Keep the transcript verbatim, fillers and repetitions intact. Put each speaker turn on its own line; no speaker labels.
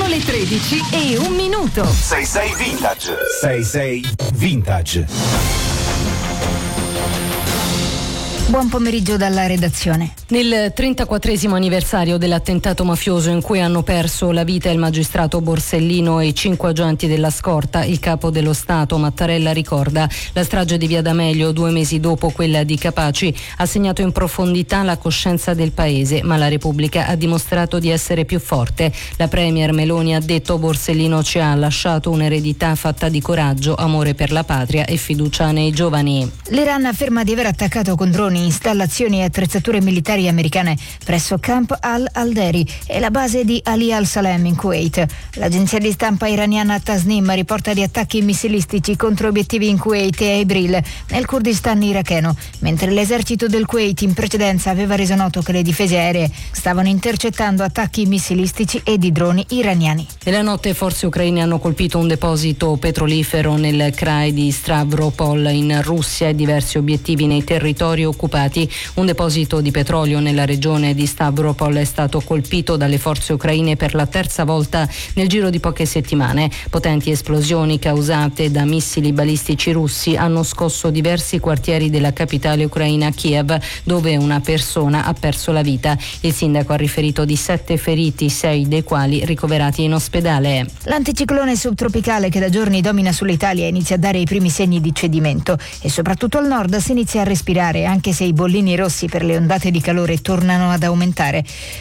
Sono le tredici e un minuto.
sei sei Vintage. sei sei Vintage.
Buon pomeriggio dalla redazione.
Nel trentaquattresimo anniversario dell'attentato mafioso in cui hanno perso la vita il magistrato Borsellino e i cinque agenti della scorta, il capo dello Stato Mattarella ricorda: la strage di Via D'Amelio, due mesi dopo quella di Capaci, ha segnato in profondità la coscienza del paese, ma la Repubblica ha dimostrato di essere più forte. La premier Meloni ha detto: Borsellino ci ha lasciato un'eredità fatta di coraggio, amore per la patria e fiducia nei giovani.
L'Iran afferma di aver attaccato con droni installazioni e attrezzature militari americane presso Camp al-Alderi e la base di Ali al-Salem in Kuwait. L'agenzia di stampa iraniana Tasnim riporta di attacchi missilistici contro obiettivi in Kuwait e a Ibril, nel Kurdistan iracheno, mentre l'esercito del Kuwait in precedenza aveva reso noto che le difese aeree stavano intercettando attacchi missilistici e di droni iraniani.
Nella notte forze ucraine hanno colpito un deposito petrolifero nel Krai di Stavropol in Russia e diversi obiettivi nei territori occupati. Un deposito di petrolio nella regione di Stavropol è stato colpito dalle forze ucraine per la terza volta nel giro di poche settimane. Potenti esplosioni causate da missili balistici russi hanno scosso diversi quartieri della capitale ucraina, Kiev, dove una persona ha perso la vita. Il sindaco ha riferito di sette feriti, sei dei quali ricoverati in ospedale.
L'anticiclone subtropicale che da giorni domina sull'Italia inizia a dare i primi segni di cedimento e soprattutto al nord si inizia a respirare, anche se i bollini rossi per le ondate di calore tornano ad aumentare.